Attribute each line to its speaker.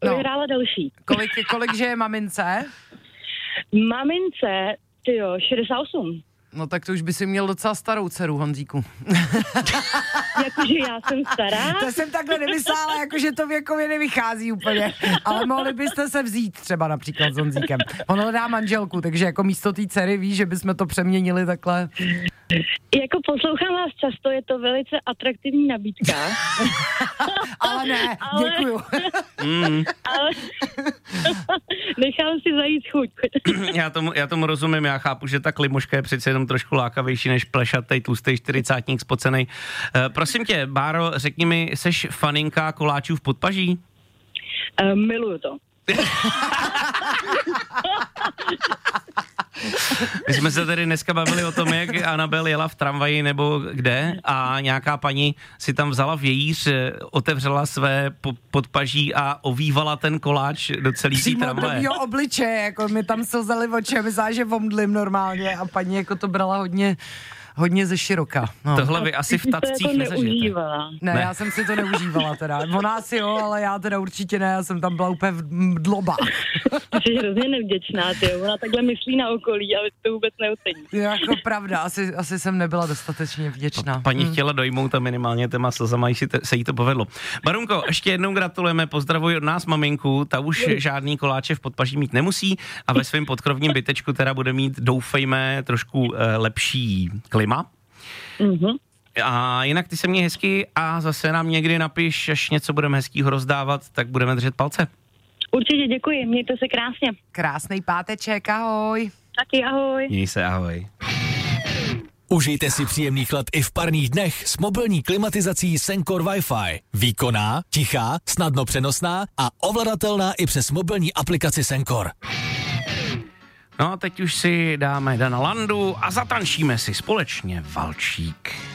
Speaker 1: vyhrála další.
Speaker 2: Kolik že je mamince?
Speaker 1: Mamince, 68.
Speaker 2: No tak to už by si měl docela starou dceru, Honzíku.
Speaker 1: Jakože já jsem stará?
Speaker 2: To jsem takhle nemyslela, jakože to věkově nevychází úplně. Ale mohli byste se vzít třeba například s Honzíkem. On hledá manželku, takže jako místo té dcery víš, že bychom to přeměnili takhle.
Speaker 1: Jako poslouchám vás často, je to velice atraktivní nabídka.
Speaker 2: Ale ne, děkuju.
Speaker 1: Ale nechám si zajít chuť.
Speaker 3: Já tomu rozumím, já chápu, že ta klimoška je přece jenom trošku lákavější než plešatej, tlustej čtyřicátník spocenej. Prosím tě, Báro, řekni mi, seš faninka koláčů v Podpaží?
Speaker 1: Miluju to.
Speaker 3: My jsme se tady dneska bavili o tom, jak Anabel jela v tramvaji nebo kde a nějaká paní si tam vzala vějíř, otevřela své podpaží a ovývala ten koláč do celý té tramvaje.
Speaker 2: Přímo do obličeje, jako mi tam slzely oči a myslela, že vomdlím normálně a paní jako to brala hodně ze široka. No.
Speaker 3: Tohle vy asi v tacích nezažijete.
Speaker 2: Ne, já jsem si to neužívala teda. Ona asi jo, ale já teda určitě ne, já jsem tam byla úplně v dlobách.
Speaker 1: Jsi hrozně nevděčná, ona takhle myslí na okolí, ale to vůbec neocení.
Speaker 2: Jako pravda, asi jsem nebyla dostatečně vděčná.
Speaker 3: Paní chtěla dojmout a minimálně těma slzama se jí to povedlo. Barunko, ještě jednou gratulujeme, pozdravuji od nás maminku, ta už žádný koláče v Podpaží mít nemusí a ve svém podkrovním bytečku teda bude mít, doufejme, trošku lepší klima.
Speaker 1: Mm-hmm.
Speaker 3: A jinak ty se mě hezky a zase nám někdy napiš, až něco budeme hezkýho rozdávat, tak budeme držet palce.
Speaker 1: Určitě děkuji, mějte se krásně.
Speaker 2: Krásnej páteček, ahoj.
Speaker 1: Taky ahoj.
Speaker 3: Měj se, ahoj.
Speaker 4: Užijte si příjemných let i v parních dnech s mobilní klimatizací Sencor Wi-Fi. Výkonná, tichá, snadno přenosná a ovladatelná i přes mobilní aplikaci Sencor.
Speaker 3: No a teď už si dáme Dana Landu a zatančíme si společně valčík.